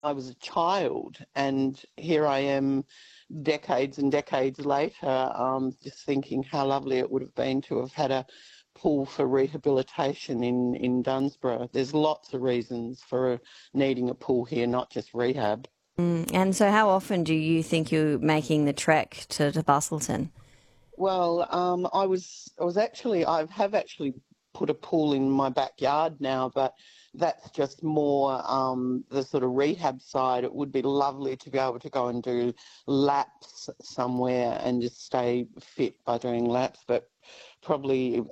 I was a child, and here I am decades and decades later, just thinking how lovely it would have been to have had a pool for rehabilitation in Dunsborough. There's lots of reasons for needing a pool here, not just rehab. And so how often do you think you're making the trek to Bustleton? Well, I have actually put a pool in my backyard now, but that's just more the sort of rehab side. It would be lovely to be able to go and do laps somewhere and just stay fit by doing laps, but probably,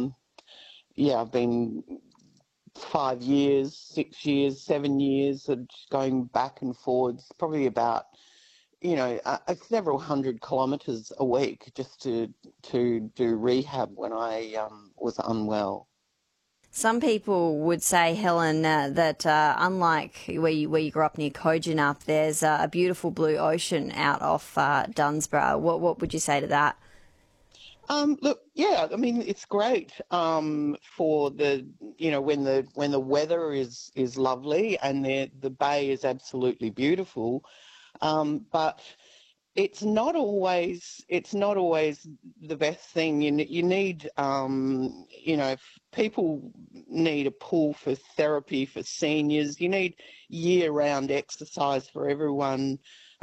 yeah, I've been 5 years, 6 years, 7 years of just going back and forwards, probably about several hundred kilometres a week just to do rehab when I was unwell. Some people would say, Helen, that unlike where you grew up near Kojonup, there's a beautiful blue ocean out off Dunsborough. What would you say to that? Look, yeah, I mean it's great for when the weather is lovely and the bay is absolutely beautiful, but it's not always the best thing. You need if people need a pool for therapy for seniors. You need year-round exercise for everyone.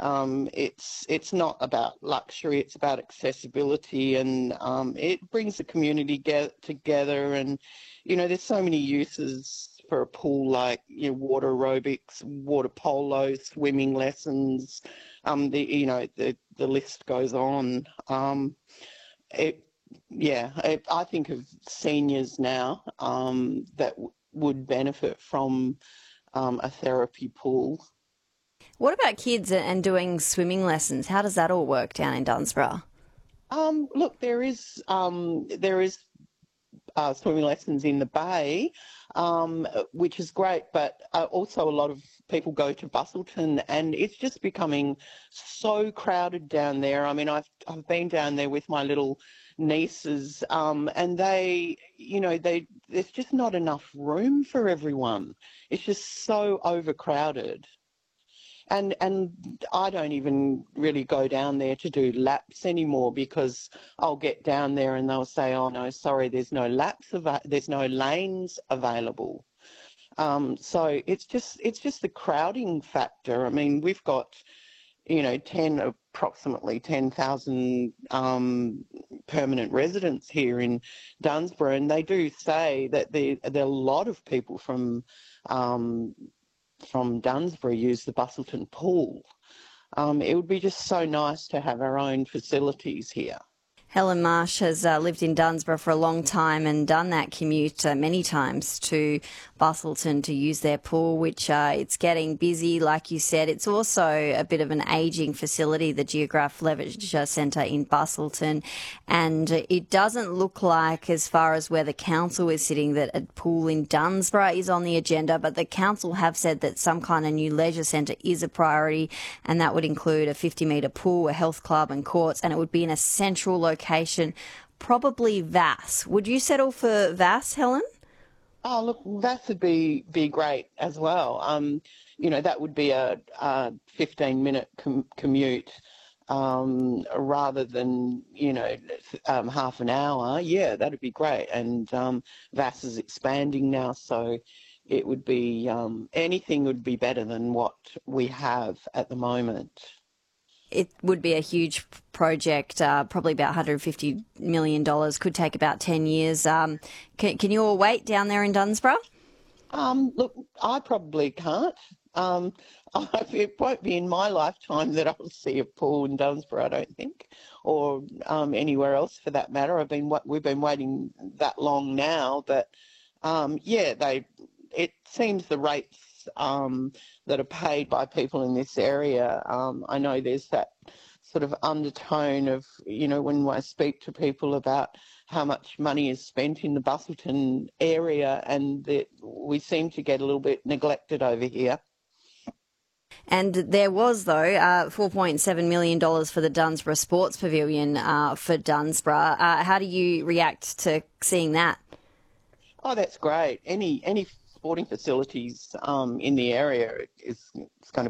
It's not about luxury, it's about accessibility, and it brings the community together. And there's so many uses for a pool, like water aerobics, water polo, swimming lessons. The list goes on. It Yeah, I think of seniors now that would benefit from a therapy pool. What about kids and doing swimming lessons? How does that all work down in Dunsborough? Look, there is swimming lessons in the bay, which is great, but also a lot of people go to Bustleton, and it's just becoming so crowded down there. I mean, I've been down there with my little nieces, and there's just not enough room for everyone. It's just so overcrowded. And I don't even really go down there to do laps anymore, because I'll get down there and they'll say, "Oh no, sorry, there's no lanes available." So it's just the crowding factor. I mean, we've got approximately 10,000 permanent residents here in Dunsborough, and they do say that there are a lot of people um, from Dunsborough use the Bustleton pool. It would be just so nice to have our own facilities here. Helen Marsh has lived in Dunsborough for a long time and done that commute many times to Bustleton to use their pool, which it's getting busy, like you said. It's also a bit of an ageing facility, the Geograph Leisure Centre in Bustleton, and it doesn't look like, as far as where the council is sitting, that a pool in Dunsborough is on the agenda, but the council have said that some kind of new leisure centre is a priority, and that would include a 50-metre pool, a health club and courts, and it would be in a central location, probably Vass. Would you settle for Vass, Helen? Oh, look, that would be great as well. That would be a 15-minute commute, rather than half an hour. Yeah, that'd be great. And VAS is expanding now, so it would be anything would be better than what we have at the moment. It would be a huge project, probably about $150 million, could take about 10 years. Can you all wait down there in Dunsborough? Look, I probably can't. Um, it won't be in my lifetime that I'll see a pool in Dunsborough, I don't think, or anywhere else for that matter. We've been waiting that long now, but yeah, it seems the rates that are paid by people in this area. I know there's that sort of undertone of, when I speak to people about how much money is spent in the Bustleton area, and that we seem to get a little bit neglected over here. And there was, though, $4.7 million for the Dunsborough Sports Pavilion for Dunsborough. How do you react to seeing that? Oh, that's great. Any sporting facilities in the area is it's going to